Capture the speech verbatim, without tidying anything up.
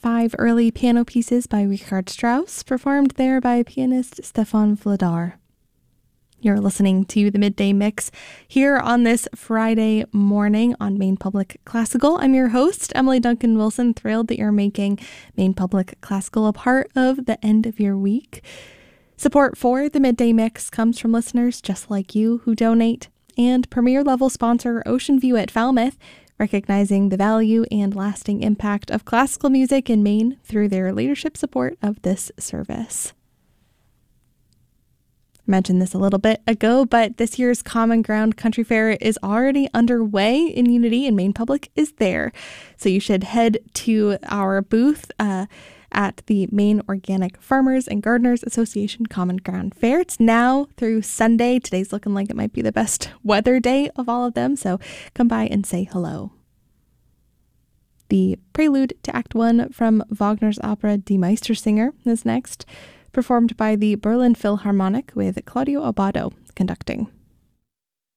five early piano pieces by Richard Strauss, performed there by pianist Stefan Vladar. You're listening to the Midday Mix here on this Friday morning on Maine Public Classical. I'm your host, Emily Duncan Wilson, thrilled that you're making Maine Public Classical a part of the end of your week. Support for the Midday Mix comes from listeners just like you who donate, and premier level sponsor Ocean View at Falmouth, recognizing the value and lasting impact of classical music in Maine through their leadership support of this service. I mentioned this a little bit ago, but this year's Common Ground Country Fair is already underway in Unity, and Maine Public is there. So you should head to our booth uh, at the Maine Organic Farmers and Gardeners Association Common Ground Fair. It's now through Sunday. Today's looking like it might be the best weather day of all of them, so come by and say hello. The prelude to Act One from Wagner's opera Die Meistersinger is next, performed by the Berlin Philharmonic with Claudio Abbado conducting.